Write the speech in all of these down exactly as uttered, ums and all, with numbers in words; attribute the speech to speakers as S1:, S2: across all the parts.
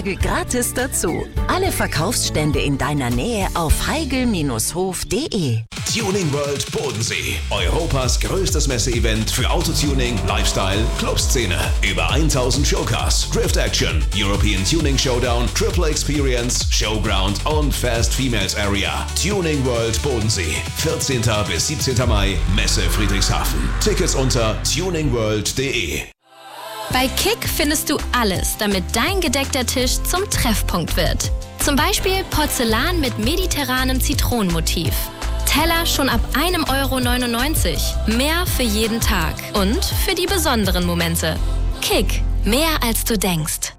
S1: Tage gratis dazu. Alle Verkaufsstände in deiner Nähe auf heigel Bindestrich hof punkt de.
S2: Tuning World Bodensee. Europas größtes Messeevent für Autotuning, Lifestyle, Clubszene. Über tausend Showcars, Drift Action, European Tuning Showdown, Triple Experience, Showground und Fast Females Area. Tuning World Bodensee. vierzehnten bis siebzehnten Mai, Messe Friedrichshafen. Tickets unter tuning world punkt de.
S3: Bei Kick findest du alles, damit dein gedeckter Tisch zum Treffpunkt wird. Zum Beispiel Porzellan mit mediterranem Zitronenmotiv. Teller schon ab einem Euro neunundneunzig. Mehr für jeden Tag und für die besonderen Momente. Kick, mehr als du denkst.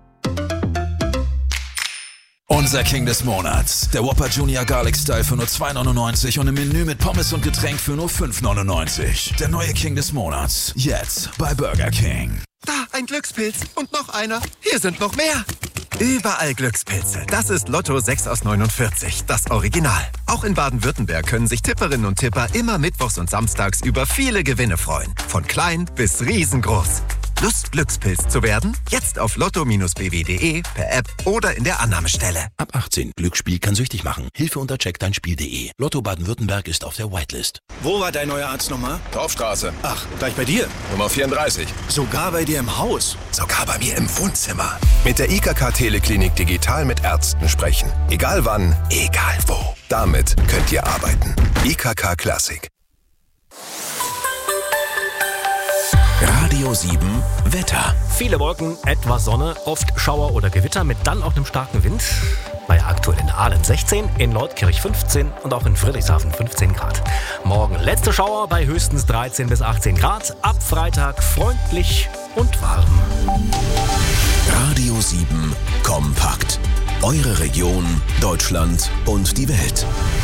S4: Unser King des Monats. Der Whopper Junior Garlic Style für nur zwei neunundneunzig und ein Menü mit Pommes und Getränk für nur fünf neunundneunzig. Der neue King des Monats. Jetzt bei Burger King.
S5: Da, ein Glückspilz. Und noch einer. Hier sind noch mehr. Überall Glückspilze. Das ist Lotto sechs aus neunundvierzig, das Original. Auch in Baden-Württemberg können sich Tipperinnen und Tipper immer mittwochs und samstags über viele Gewinne freuen. Von klein bis riesengroß. Lust, Glückspilz zu werden? Jetzt auf lotto b w punkt de, per App oder in der Annahmestelle.
S6: Ab achtzehn. Glücksspiel kann süchtig machen. Hilfe unter check dein Spiel punkt de. Lotto Baden-Württemberg ist auf der Whitelist.
S7: Wo war dein neuer Arzt nochmal?
S8: Torfstraße.
S7: Ach, gleich bei dir?
S8: Nummer vierunddreißig.
S7: Sogar bei dir im Haus?
S5: Sogar bei mir im Wohnzimmer.
S9: Mit der I K K Teleklinik digital mit Ärzten sprechen. Egal wann, egal wo. Damit könnt ihr arbeiten. I K K Klassik.
S2: Radio sieben Wetter.
S10: Viele Wolken, etwas Sonne, oft Schauer oder Gewitter mit dann auch einem starken Wind. Bei aktuell in Aalen sechzehn, in Leutkirch fünfzehn und auch in Friedrichshafen fünfzehn Grad. Morgen letzte Schauer bei höchstens dreizehn bis achtzehn Grad. Ab Freitag freundlich und warm.
S2: Radio sieben Kompakt. Eure Region, Deutschland und die Welt.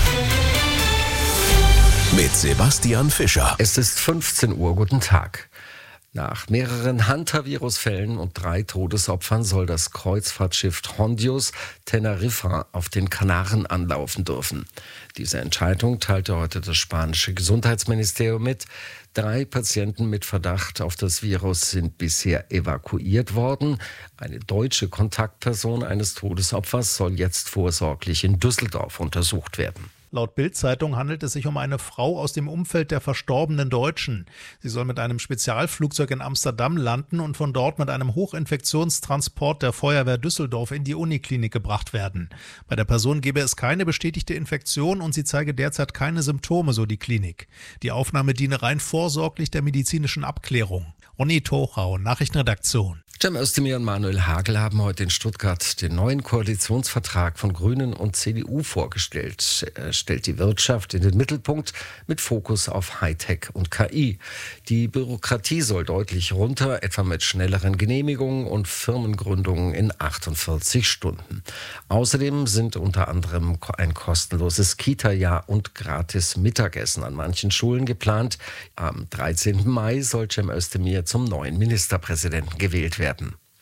S2: Mit Sebastian Fischer.
S11: Es ist fünfzehn Uhr. Guten Tag. Nach mehreren Hantavirus-Fällen und drei Todesopfern soll das Kreuzfahrtschiff Hondius Teneriffa auf den Kanaren anlaufen dürfen. Diese Entscheidung teilte heute das spanische Gesundheitsministerium mit. Drei Patienten mit Verdacht auf das Virus sind bisher evakuiert worden. Eine deutsche Kontaktperson eines Todesopfers soll jetzt vorsorglich in Düsseldorf untersucht werden.
S12: Laut Bild-Zeitung handelt es sich um eine Frau aus dem Umfeld der verstorbenen Deutschen. Sie soll mit einem Spezialflugzeug in Amsterdam landen und von dort mit einem Hochinfektionstransport der Feuerwehr Düsseldorf in die Uniklinik gebracht werden. Bei der Person gebe es keine bestätigte Infektion und sie zeige derzeit keine Symptome, so die Klinik. Die Aufnahme diene rein vorsorglich der medizinischen Abklärung. Ronny Tochau, Nachrichtenredaktion.
S11: Cem Özdemir und Manuel Hagel haben heute in Stuttgart den neuen Koalitionsvertrag von Grünen und C D U vorgestellt. Er stellt die Wirtschaft in den Mittelpunkt mit Fokus auf Hightech und K I. Die Bürokratie soll deutlich runter, etwa mit schnelleren Genehmigungen und Firmengründungen in achtundvierzig Stunden. Außerdem sind unter anderem ein kostenloses Kita-Jahr und gratis Mittagessen an manchen Schulen geplant. Am dreizehnten Mai soll Cem Özdemir zum neuen Ministerpräsidenten gewählt werden.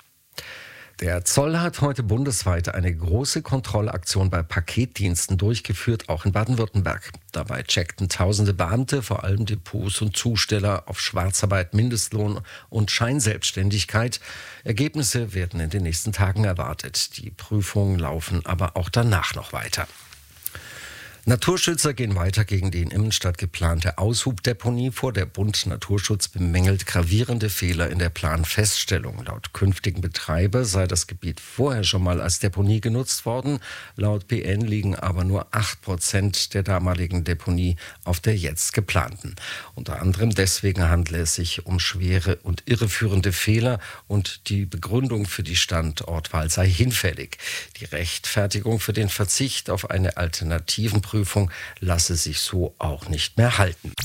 S11: Der Zoll hat heute bundesweit eine große Kontrollaktion bei Paketdiensten durchgeführt, auch in Baden-Württemberg. Dabei checkten tausende Beamte, vor allem Depots und Zusteller, auf Schwarzarbeit, Mindestlohn und Scheinselbstständigkeit. Ergebnisse werden in den nächsten Tagen erwartet. Die Prüfungen laufen aber auch danach noch weiter. Naturschützer gehen weiter gegen die in Immenstadt geplante Aushubdeponie vor. Der Bund Naturschutz bemängelt gravierende Fehler in der Planfeststellung. Laut künftigen Betreiber sei das Gebiet vorher schon mal als Deponie genutzt worden. Laut B N liegen aber nur acht Prozent der damaligen Deponie auf der jetzt geplanten. Unter anderem deswegen handle es sich um schwere und irreführende Fehler und die Begründung für die Standortwahl sei hinfällig. Die Rechtfertigung für den Verzicht auf eine alternativen Prüfung lasse sich so auch nicht mehr halten.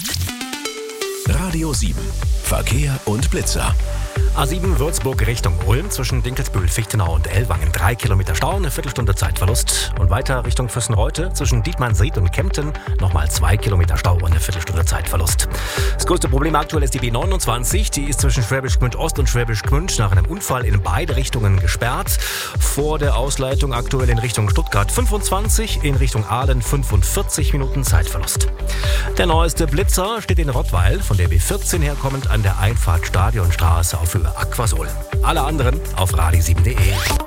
S2: Radio sieben. Verkehr und Blitzer.
S10: A sieben Würzburg Richtung Ulm zwischen Dinkelsbühl, Fichtenau und Ellwangen. Drei Kilometer Stau, eine Viertelstunde Zeitverlust. Und weiter Richtung Füssenreute zwischen Dietmannsried und Kempten. Nochmal zwei Kilometer Stau und eine Viertelstunde Zeitverlust. Das größte Problem aktuell ist die B neunundzwanzig. Die ist zwischen Schwäbisch Gmünd Ost und Schwäbisch Gmünd nach einem Unfall in beide Richtungen gesperrt. Vor der Ausleitung aktuell in Richtung Stuttgart fünfundzwanzig, in Richtung Aalen fünfundvierzig Minuten Zeitverlust. Der neueste Blitzer steht in Rottweil, von der B vierzehn herkommend an der Einfahrt Stadionstraße auf Höhe Aquasol. Alle anderen auf radio sieben punkt de.